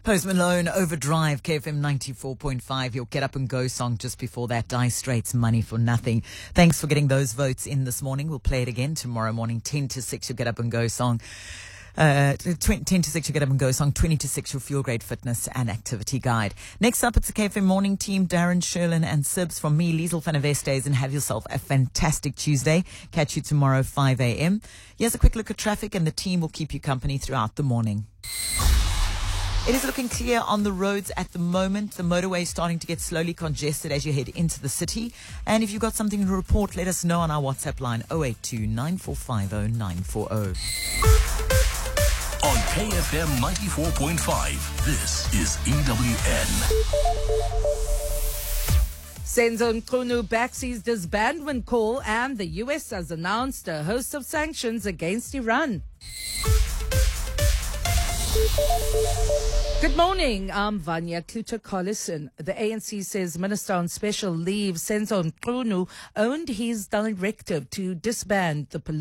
Post Malone, Overdrive, KFM 94.5, your Get Up and Go song just before that, Dire Straits, Money for Nothing. Thanks for getting those votes in this morning. We'll play it again tomorrow morning, 10 to 6, your Get Up and Go song. 10 to 6, your Get Up and Go song. 20 to 6, your Feel Great Fitness and Activity Guide. Next up, it's the KFM Morning Team, Darren, Sherlin and Sibs from me, Liesl van der Westhuizen, and have yourself a fantastic Tuesday. Catch you tomorrow, 5 a.m. Here's a quick look at traffic, and the team will keep you company throughout the morning. It is looking clear on the roads at the moment. The motorway is starting to get slowly congested as you head into the city. And if you've got something to report, let us know on our WhatsApp line 082 9450 940. On KFM 94.5, this is EWN. Senzo Mchunu backs his disbandment call, and the US has announced a host of sanctions against Iran. Good morning, I'm Vanya Kluter-Collison. The ANC says Minister on Special Leave, Senzo Mchunu, owned his directive to disband the police.